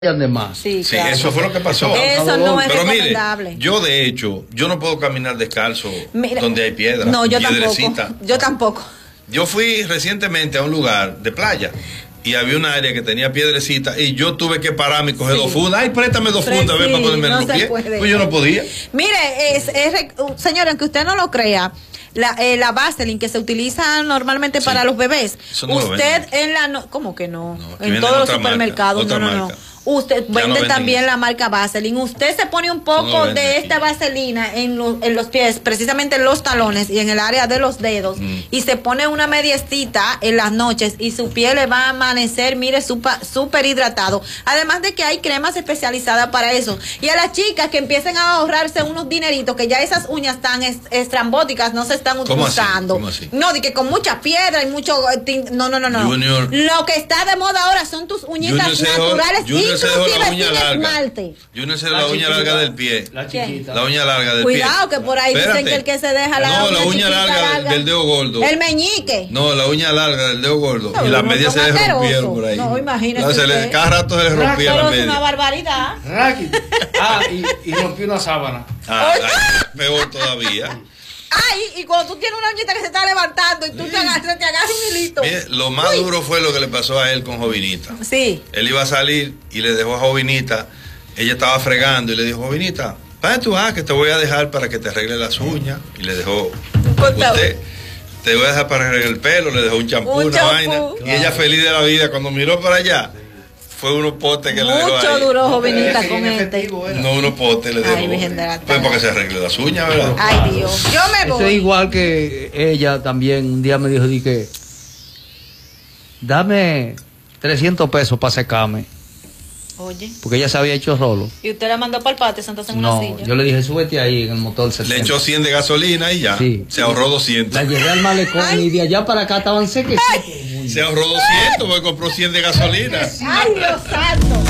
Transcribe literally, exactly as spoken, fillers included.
de más. Sí, sí, claro. eso fue lo que pasó. Eso no es Pero recomendable. Mire, yo de hecho, yo no puedo caminar descalzo Mira, donde hay piedra. No, yo piedrecita. tampoco. Yo tampoco. Yo fui recientemente a un lugar de playa y había un área que tenía piedrecita y yo tuve que pararme y coger sí. dos fundas. Ay, préstame dos fundas, sí, ven para ponerme no en los pies. Puede. Pues yo no podía. Mire, es, es, señor, aunque usted no lo crea, la, eh, la Vaseline que se utiliza normalmente sí. para los bebés, no usted en la... No, ¿cómo que no? no en todos los supermercados, marca, no, no, no. Usted vende también la marca Vaseline. Usted se pone un poco no de esta vaselina en, lo, en los pies, precisamente en los talones y en el área de los dedos, mm. y se pone una mediecita en las noches y su piel le va a amanecer, mire, súper hidratado. Además de que hay cremas especializadas para eso. Y a las chicas que empiecen a ahorrarse unos dineritos, que ya esas uñas tan est estrambóticas no se están utilizando. ¿Cómo así? No, de que con mucha piedra y mucho... No, no, no, no. Junior, lo que está de moda ahora son tus uñitas naturales. Junior se dejó la uña larga. Esmalte. Junior se dejó la, la uña larga del pie. La chiquita. La uña larga del Cuidado, pie. que por ahí Espérate. dicen que el que se deja la no, uña la uña larga, larga del dedo gordo. El meñique. No, la uña larga del dedo gordo. No, y las no, medias se le rompieron por ahí. No, imagínese. No, se le, cada rato se le rompía la media. Es una barbaridad. Ah, y, y rompió una sábana. Ah, ay, peor todavía. Ay, y cuando tú tienes una uñita que se está levantando y tú te agarras, te agarras un hilito. Mire, lo más Uy. duro fue lo que le pasó a él con Jovinita. Sí. Él iba a salir y le dejó a Jovinita. Ella estaba fregando y le dijo, Jovinita, ¿para tú vas? Que te voy a dejar para que te arregle las uñas. Y le dejó, usted, te voy a dejar para arreglar el pelo. Le dejó un champú, una champú. vaina. Claro. Y ella feliz de la vida, cuando miró para allá, fue unos potes que Mucho le dejó ahí. Mucho duró Jovinita con este. No, unos potes le dejó. Ay, Virgen de la Pues para que se arregle las uñas, ¿verdad? Ay, Dios. Yo me voy. Eso es igual que ella también un día me dijo, di que dame trescientos pesos para secarme. Oye. Porque ella se había hecho rolo. ¿Y usted la mandó para el patio, sentarse en no, una silla? Yo le dije, súbete ahí en el motor setenta. Le echó cien de gasolina y ya. Sí. Se ahorró doscientos. La llevé al malecón Ay. y de allá para acá estaban sequecitos. Se ahorró doscientos porque compró cien de gasolina. Ay, Dios santo.